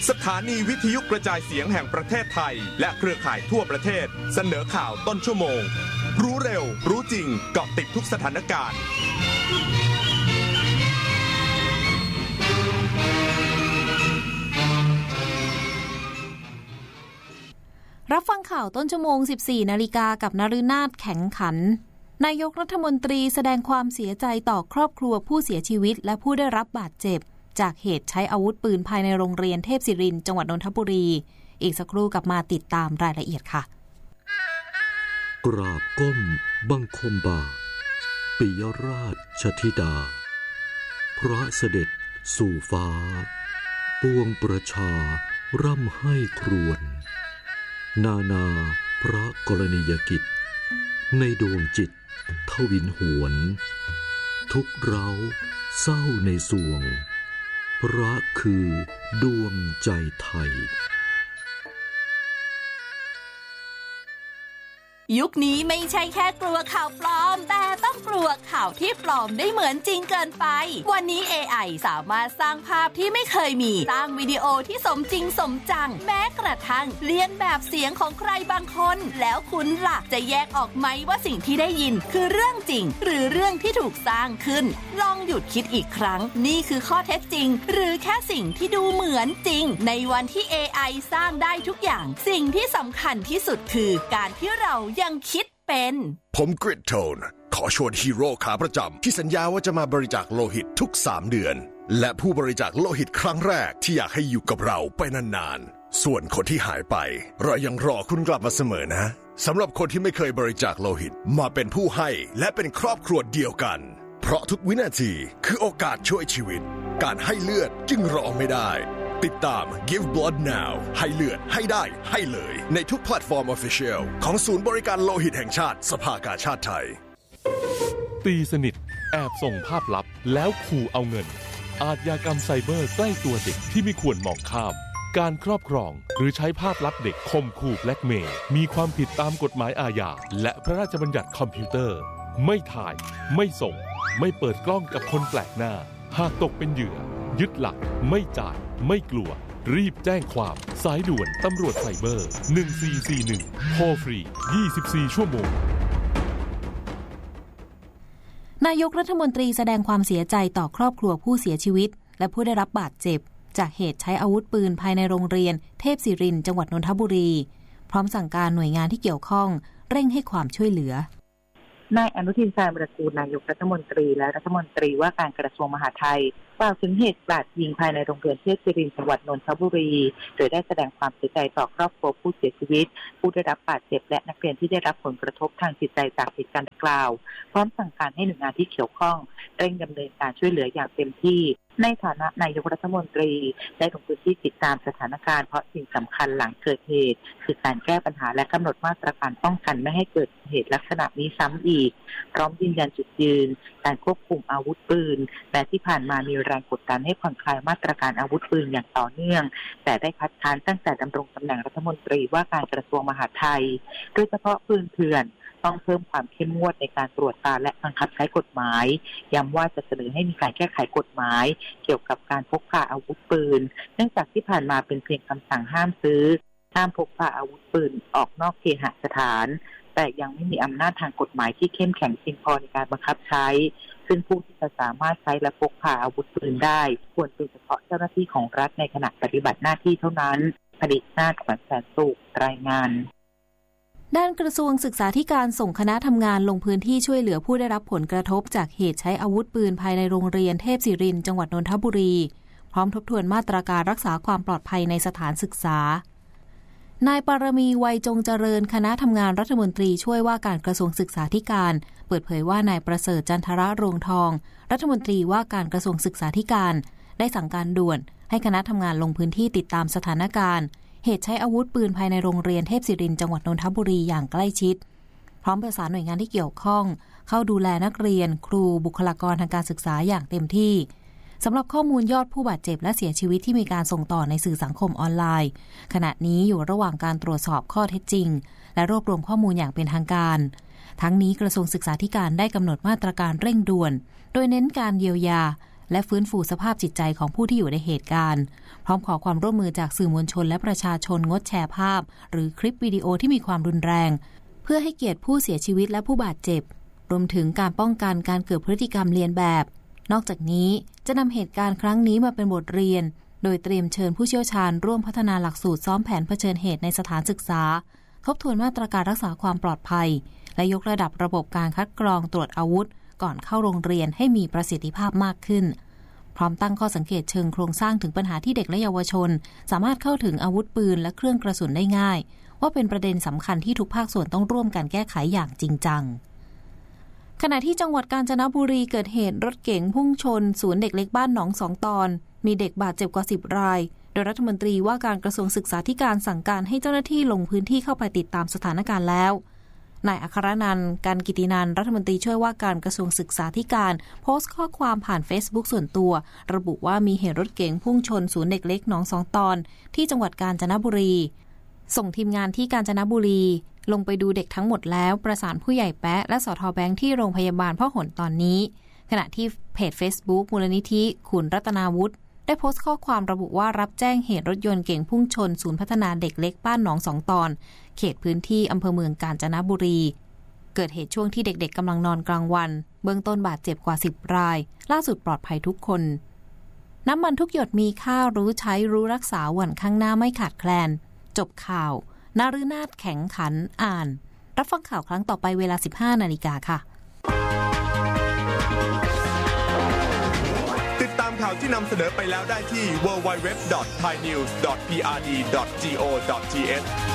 สถานีวิทยุกระจายเสียงแห่งประเทศไทยและเครือข่ายทั่วประเทศเสนอข่าวต้นชั่วโมงรู้เร็วรู้จริงเกาะติดทุกสถานการณ์รับฟังข่าวต้นชั่วโมง 14 นาฬิกากับนฤนาถแข็งขันนายกรัฐมนตรีแสดงความเสียใจต่อครอบครัวผู้เสียชีวิตและผู้ได้รับบาดเจ็บจากเหตุใช้อาวุธปืนภายในโรงเรียนเทพศิรินทร์จังหวัดนนทบุรีอีกสักครู่กลับมาติดตามรายละเอียดค่ะกราบก้มบังคมบาทปิยราชธิดาพระเสด็จสู่ฟ้าปวงประชาร่ำให้ครวญนานาพระกรณียกิจในดวงจิตทวินหวนทุกเร้าเศร้าในสวงพระคือดวงใจไทยยุคนี้ไม่ใช่แค่กลัวข่าวปลอมแต่ต้องกลัวข่าวที่ปลอมได้เหมือนจริงเกินไปวันนี้ AI สามารถสร้างภาพที่ไม่เคยมีสร้างวิดีโอที่สมจริงสมจังแม้กระทั่งเลียนแบบเสียงของใครบางคนแล้วคุณล่ะจะแยกออกไหมว่าสิ่งที่ได้ยินคือเรื่องจริงหรือเรื่องที่ถูกสร้างขึ้นลองหยุดคิดอีกครั้งนี่คือข้อเท็จจริงหรือแค่สิ่งที่ดูเหมือนจริงในวันที่ AI สร้างได้ทุกอย่างสิ่งที่สำคัญที่สุดคือการที่เรายังคิดเป็นผมกริดโทนขอชวนฮีโร่ขาประจำที่สัญญาว่าจะมาบริจาคโลหิตทุก3เดือนและผู้บริจาคโลหิตครั้งแรกที่อยากให้อยู่กับเราไปนานๆส่วนคนที่หายไปเรายังรอคุณกลับมาเสมอนะสำหรับคนที่ไม่เคยบริจาคโลหิตมาเป็นผู้ให้และเป็นครอบครัวเดียวกันเพราะทุกวินาทีคือโอกาสช่วยชีวิตการให้เลือดจึงรอไม่ได้ติดตาม Give Blood Now ให้เลือดให้ได้ให้เลยในทุกแพลตฟอร์ม Official ของศูนย์บริการโลหิตแห่งชาติสภากาชาดไทยตีสนิทแอบส่งภาพลับแล้วขู่เอาเงินอาชญากรรมไซเบอร์ใกล้ตัวเด็กที่ไม่ควรมองข้ามการครอบครองหรือใช้ภาพลับเด็กข่มขู่แบล็กเมย์มีความผิดตามกฎหมายอาญาและพระราชบัญญัติคอมพิวเตอร์ไม่ถ่ายไม่ส่งไม่เปิดกล้องกับคนแปลกหน้าหากตกเป็นเหยื่อยึดหลักไม่จ่ายไม่กลัวรีบแจ้งความสายด่วนตำรวจไซเบอร์1441โทรฟรี24ชั่วโมงนายกรัฐมนตรีแสดงความเสียใจต่อครอบครัวผู้เสียชีวิตและผู้ได้รับบาดเจ็บจากเหตุใช้อาวุธปืนภายในโรงเรียนเทพศิรินทร์จังหวัดนนทบุรีพร้อมสั่งการหน่วยงานที่เกี่ยวข้องเร่งให้ความช่วยเหลือนายอนุทินชาญวิรากูลนายกรัฐมนตรีและรัฐมนตรีว่าการกระทรวงมหาดไทยกล่าวถึงเหตุกราดยิงภายในโรงเรียนเทพศิรินทร์จังหวัดนนทบุรีโดยได้แสดงความเสียใจต่อครอบครัวผู้เสียชีวิตผู้ได้รับบาดเจ็บและนักเรียนที่ได้รับผลกระทบทางจิตใจจากเหตุการณ์ดังกล่าวพร้อมสั่งการให้หน่วยงานที่เกี่ยวข้องเร่งดำเนินการช่วยเหลืออย่างเต็มที่ในฐานะนายกรัฐมนตรีได้ลงพื้นที่ติดตามสถานการณ์เพราะสิ่งสำคัญหลังเกิดเหตุคือการแก้ปัญหาและกำหนดมาตรการป้องกันไม่ให้เกิดเหตุลักษณะนี้ซ้ำอีกพร้อมยืนยันจุดยืนการควบคุมอาวุธปืนและที่ผ่านมามีแรงกดดันให้ผ่อนคลายมาตรการอาวุธปืนอย่างต่อเนื่องแต่ได้คัดค้านตั้งแต่ดำรงตำแหน่งรัฐมนตรีว่าการกระทรวงมหาดไทยโดยเฉพาะปืนเถื่อนต้องเพิ่มความเข้มงวดในการตรวจตาและบังคับใช้กฎหมายย้ำว่าจะเสนอให้มีการแก้ไขกฎหมายเกี่ยวกับการพกพาอาวุธปืนเนื่องจากที่ผ่านมาเป็นเพียงคำสั่งห้ามซื้อห้ามพกพาอาวุธปืนออกนอกเคหสถานแต่ยังไม่มีอำนาจทางกฎหมายที่เข้มแข็งเพียงพอในการบังคับใช้ซึ่งผู้ที่จะสามารถใช้และพกพาอาวุธปืนได้ควรเป็นเฉพาะเจ้าหน้าที่ของรัฐในขณะปฏิบัติหน้าที่เท่านั้นผลิตนาถขวัญแสนสุขรายงานด้านกระทรวงศึกษาธิการส่งคณะทำงานลงพื้นที่ช่วยเหลือผู้ได้รับผลกระทบจากเหตุใช้อาวุธปืนภายในโรงเรียนเทพศิรินทร์จังหวัดนนทบุรีพร้อมทบทวนมาตรการรักษาความปลอดภัยในสถานศึกษานายปรมีไวยจงเจริญคณะทำงานรัฐมนตรีช่วยว่าการกระทรวงศึกษาธิการเปิดเผยว่านายประเสริฐจันทระโรงทองรัฐมนตรีว่าการกระทรวงศึกษาธิการได้สั่งการด่วนให้คณะทำงานลงพื้นที่ติดตามสถานการณ์เหตุใช้อาวุธปืนภายในโรงเรียนเทพศิรินทร์จังหวัดนนทบุรีอย่างใกล้ชิดพร้อมประสานหน่วยงานที่เกี่ยวข้องเข้าดูแลนักเรียนครูบุคลากรทางการศึกษาอย่างเต็มที่สำหรับข้อมูลยอดผู้บาดเจ็บและเสียชีวิตที่มีการส่งต่อในสื่อสังคมออนไลน์ขณะนี้อยู่ระหว่างการตรวจสอบข้อเท็จจริงและรวบรวมข้อมูลอย่างเป็นทางการทั้งนี้กระทรวงศึกษาธิการได้กำหนดมาตรการเร่งด่วนโดยเน้นการเยียวยาและฟื้นฟูสภาพจิตใจของผู้ที่อยู่ในเหตุการณ์พร้อมขอความร่วมมือจากสื่อมวลชนและประชาชนงดแชร์ภาพหรือคลิปวิดีโอที่มีความรุนแรงเพื่อให้เกียรติผู้เสียชีวิตและผู้บาดเจ็บรวมถึงการป้องกันการเกิดพฤติกรรมเลียนแบบนอกจากนี้จะนำเหตุการณ์ครั้งนี้มาเป็นบทเรียนโดยเตรียมเชิญผู้เชี่ยวชาญร่วมพัฒนาหลักสูตรซ้อมแผนเผชิญเหตุในสถานศึกษาทบทวนมาตรการรักษาความปลอดภัยและยกระดับระบบการคัดกรองตรวจอาวุธก่อนเข้าโรงเรียนให้มีประสิทธิภาพมากขึ้นพร้อมตั้งข้อสังเกตเชิงโครงสร้างถึงปัญหาที่เด็กและเยาวชนสามารถเข้าถึงอาวุธปืนและเครื่องกระสุนได้ง่ายว่าเป็นประเด็นสำคัญที่ทุกภาคส่วนต้องร่วมกันแก้ไขอย่างจริงจังขณะที่จังหวัดกาญจนบุรีเกิดเหตุรถเก๋งพุ่งชนศูนย์เด็กเล็กบ้านหนองสองตอนมีเด็กบาดเจ็บกว่า10 รายโดยรัฐมนตรีว่าการกระทรวงศึกษาธิการสั่งการให้เจ้าหน้าที่ลงพื้นที่เข้าไปติดตามสถานการณ์แล้วนายอัครนันท์ การกิตินันท์รัฐมนตรีช่วยว่าการกระทรวงศึกษาธิการโพสต์ข้อความผ่าน Facebook ส่วนตัวระบุว่ามีเหตุรถเก๋งพุ่งชนศูนย์เด็กเล็กหนองสองตอนที่จังหวัดกาญจนบุรีส่งทีมงานที่กาญจนบุรีลงไปดูเด็กทั้งหมดแล้วประสานผู้ใหญ่แป๊ะและสท.แบงค์ที่โรงพยาบาลพ่อหนตอนนี้ขณะที่เพจ Facebook มูลนิธิขุนรัตนาวุฒิได้โพสต์ข้อความระบุว่ารับแจ้งเหตุรถยนต์เก๋งพุ่งชนศูนย์พัฒนาเด็กเล็กบ้านหนองสองตอนเขตพื้นที่อำเภอเมืองกาญจนบุรีเกิดเหตุช่วงที่เด็กๆกำลังนอนกลางวันเบื้องต้นบาดเจ็บกว่า10 รายล่าสุดปลอดภัยทุกคนน้ำมันทุกหยดมีค่ารู้ใช้รู้รักษาวันข้างหน้าไม่ขาดแคลนจบข่าวนฤนาถแข็งขันอ่านรับฟังข่าวครั้งต่อไปเวลา 15 นาฬิกาค่ะติดตามข่าวที่นำเสนอไปแล้วได้ที่ www.thainews.prd.go.th